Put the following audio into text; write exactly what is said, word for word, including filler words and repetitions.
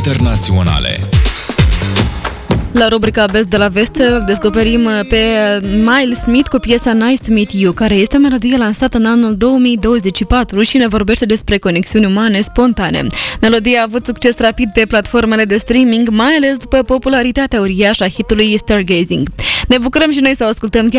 internaționale. La rubrica Best de la Vest descoperim pe Miles Smith cu piesa Nice to Meet You, care este o melodie lansată în anul două mii douăzeci și patru și ne vorbește despre conexiuni umane spontane. Melodia a avut succes rapid pe platformele de streaming, mai ales după popularitatea uriașă a hitului Stargazing. Ne bucurăm și noi să o ascultăm chiar